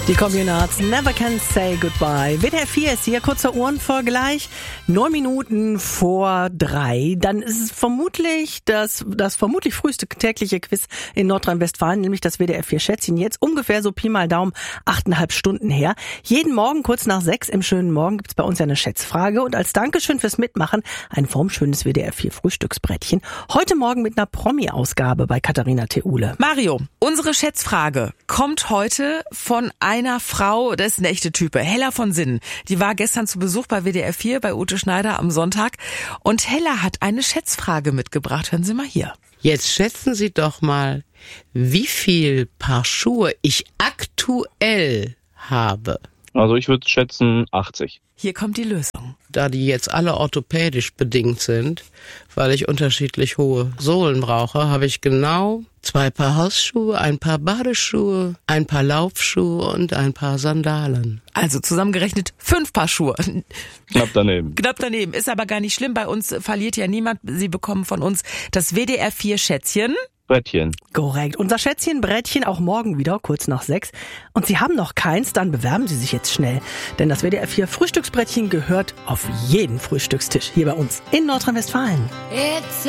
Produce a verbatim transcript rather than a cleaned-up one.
Die Communards Never Can Say Goodbye. W D R vier ist hier, kurzer Uhrenvergleich. Neun Minuten vor drei. Dann ist es vermutlich das, das vermutlich früheste tägliche Quiz in Nordrhein-Westfalen, nämlich das W D R vier Schätzchen. Jetzt ungefähr so Pi mal Daumen achteinhalb Stunden her. Jeden Morgen kurz nach sechs im schönen Morgen gibt's bei uns ja eine Schätzfrage. Und als Dankeschön fürs Mitmachen ein formschönes W D R vier Frühstücksbrettchen. Heute Morgen mit einer Promi-Ausgabe bei Katharina Theule. Mario, unsere Schätzfrage kommt heute von einer Frau, das ist eine echte Type, Hella von Sinnen. Die war gestern zu Besuch bei W D R vier, bei Ute Schneider am Sonntag. Und Hella hat eine Schätzfrage mitgebracht. Hören Sie mal hier. Jetzt schätzen Sie doch mal, wie viel Paar Schuhe ich aktuell habe. Also ich würde schätzen achtzig. Hier kommt die Lösung. Da die jetzt alle orthopädisch bedingt sind, weil ich unterschiedlich hohe Sohlen brauche, habe ich genau zwei Paar Hausschuhe, ein Paar Badeschuhe, ein Paar Laufschuhe und ein Paar Sandalen. Also zusammengerechnet fünf Paar Schuhe. Knapp daneben. Knapp daneben. Ist aber gar nicht schlimm. Bei uns verliert ja niemand. Sie bekommen von uns das W D R vier Schätzchen. Brettchen. Korrekt. Unser Schätzchenbrettchen auch morgen wieder, kurz nach sechs. Und Sie haben noch keins, dann bewerben Sie sich jetzt schnell. Denn das W D R vier Frühstücksbrettchen gehört auf jeden Frühstückstisch hier bei uns in Nordrhein-Westfalen. It's